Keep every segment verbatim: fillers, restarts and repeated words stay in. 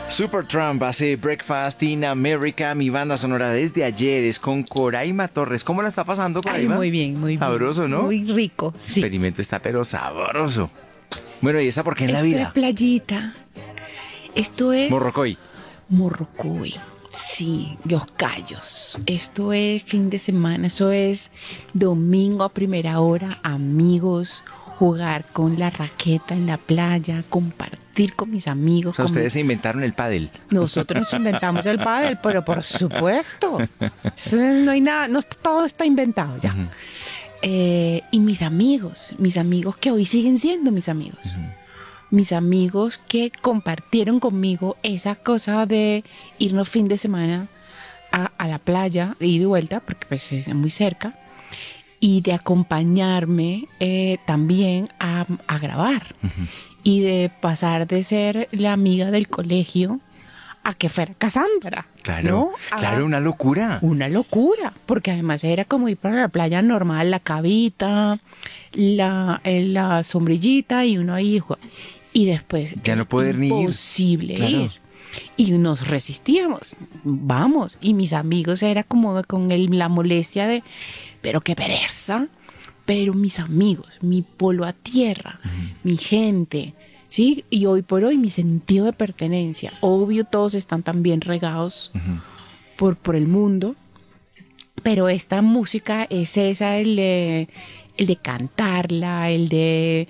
Supertramp hace Breakfast in America. Mi banda sonora desde ayer es con Coraima Torres. ¿Cómo la está pasando, Ay, Coraima? muy bien, muy bien. Sabroso, ¿no? Muy rico, El sí. experimento está pero sabroso. Bueno, ¿y esta por qué en la Esto vida? es playita. Esto es Morrocoy. Morrocoy. Sí, Los Cayos. Esto es fin de semana. Eso es domingo a primera hora, amigos, jugar con la raqueta en la playa, compartir con mis amigos. O sea, con ustedes mis- se inventaron el pádel. Nosotros nos inventamos el pádel, pero por supuesto. Eso no hay nada, no, todo está inventado ya. Ujú. Eh, y mis amigos, mis amigos que hoy siguen siendo mis amigos. Mis amigos que compartieron conmigo esa cosa de irnos fin de semana a, a la playa, de ida y vuelta, porque pues es muy cerca, y de acompañarme eh, también a, a grabar. Y de pasar de ser la amiga del colegio a que fuera Cassandra. Claro, ¿no? A- claro, una locura. Una locura, porque además era como ir para la playa normal, la cavita, la, eh, la sombrillita y uno ahí. jue- Y después Ya no era poder ni ir. imposible Claro. ir. Y nos resistíamos, vamos. Y mis amigos era como con el- la molestia de, pero qué pereza. Pero mis amigos, mi polo a tierra, mi gente, ¿sí? Y hoy por hoy mi sentido de pertenencia. Obvio, todos están también regados por, por el mundo, pero esta música es esa, el de, el de cantarla, el de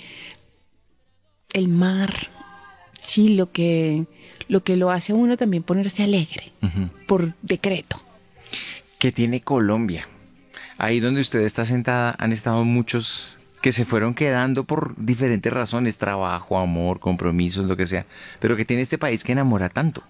el mar, sí, lo que, lo que lo hace a uno también ponerse alegre, Ujú. por decreto. ¿Qué tiene Colombia? Ahí donde usted está sentada han estado muchos que se fueron quedando por diferentes razones, trabajo, amor, compromisos, lo que sea, pero que tiene este país que enamora tanto.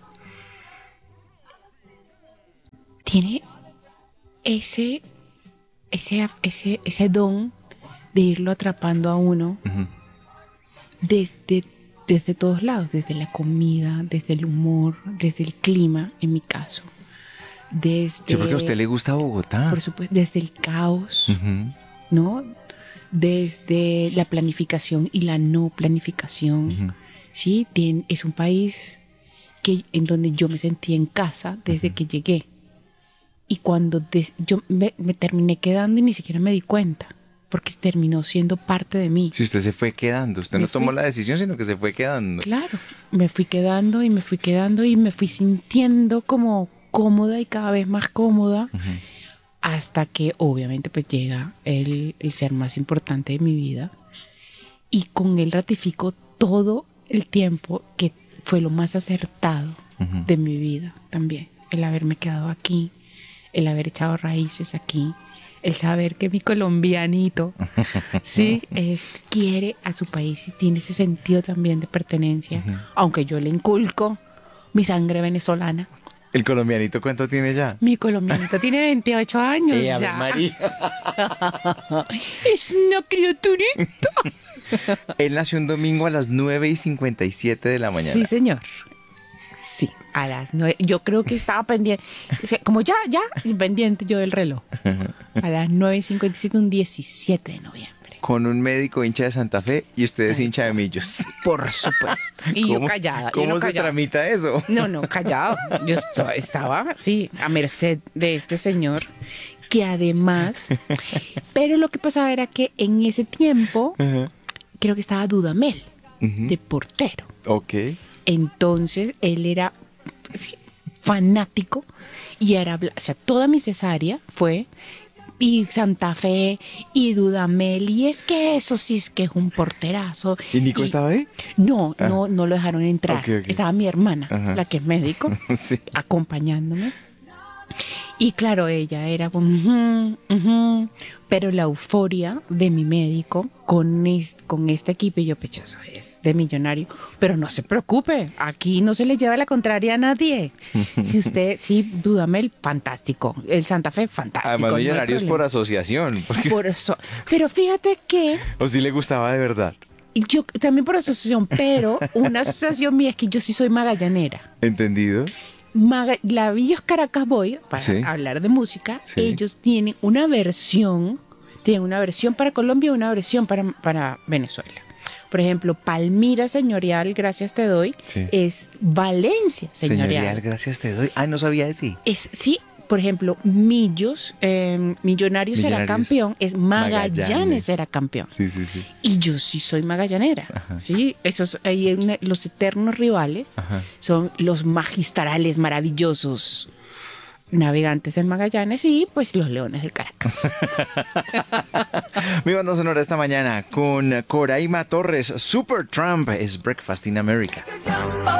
Tiene ese, ese, ese, ese don de irlo atrapando a uno Ujú. desde, desde todos lados, desde la comida, desde el humor, desde el clima, en mi caso. Desde, Sí, porque a usted le gusta Bogotá. por supuesto, desde el caos, Ujú. ¿no? Desde la planificación y la no planificación. Ujú. Sí, Tien- es un país que, en donde yo me sentí en casa desde que llegué. Y cuando des- yo me, me terminé quedando y ni siquiera me di cuenta, porque terminó siendo parte de mí. Si usted se fue quedando, usted Me no tomó fui. la decisión, sino que se fue quedando. Claro, me fui quedando y me fui quedando y me fui sintiendo como cómoda y cada vez más cómoda, Ujú. hasta que obviamente pues llega el, el ser más importante de mi vida, y con él ratifico todo el tiempo que fue lo más acertado Ujú. de mi vida también, el haberme quedado aquí, el haber echado raíces aquí, el saber que mi colombianito sí es, quiere a su país y tiene ese sentido también de pertenencia, aunque yo le inculco mi sangre venezolana. ¿El colombianito cuánto tiene ya? Mi colombianito tiene veintiocho años Eh, Ave ya. María. Es una criaturita. Él nació un domingo a las nueve y cincuenta y siete de la mañana. Sí, señor. Sí, a las nueve. Yo creo que estaba pendiente. O sea, como ya, ya, pendiente yo del reloj. A las nueve y cincuenta y siete, un diecisiete de noviembre. Con un médico hincha de Santa Fe y usted es hincha de Millos. Por supuesto. Y yo ¿Cómo- callada. y ¿Cómo uno se callado. tramita eso? No, no, callado. Yo esto- estaba, sí, a merced de este señor, que además, pero lo que pasaba era que en ese tiempo, Ajá. creo que estaba Dudamel, Ujú. de portero. Ok. Entonces, él era sí, fanático y era, bla- o sea, toda mi cesárea fue y Santa Fe y Dudamel, y es que eso sí es que es un porterazo. ¿Y Nico estaba ahí? No, Ah. no, no lo dejaron entrar. Ok, ok. Estaba mi hermana, Ajá. la que es médico, Sí. acompañándome. Y claro, ella era como, "Ujú, ujú", pero la euforia de mi médico con, es- con este equipo, y yo, pues eso es de millonario, pero no se preocupe, aquí no se le lleva la contraria a nadie. Si usted, sí, Dudamel, fantástico. El Santa Fe, fantástico. Además, no hay millonarios por problema. asociación. Porque... Por eso. Pero fíjate que ¿O sí le gustaba de verdad? yo también por asociación, pero una asociación mía es que yo sí soy magallanera. ¿Entendido? Maga- Lavillos Caracas Boy, para Sí. hablar de música, Sí. ellos tienen una versión, tienen una versión para Colombia y una versión para, para Venezuela. Por ejemplo, Palmira Señorial, gracias te doy, Sí. es Valencia Señorial. Señorial, gracias te doy. Ah, no sabía de sí. Es, sí, por ejemplo, Millos, eh, Millonarios era Millonarios. campeón, es Magallanes, Magallanes. era campeón. Sí, sí, sí. Y yo sí soy magallanera, Ajá. ¿sí? Esos, ahí en los eternos rivales Ajá. son los magistrales maravillosos Navegantes del Magallanes y pues los Leones del Caracas. Mi banda sonora esta mañana con Coraima Torres. Super Trump es Breakfast in America.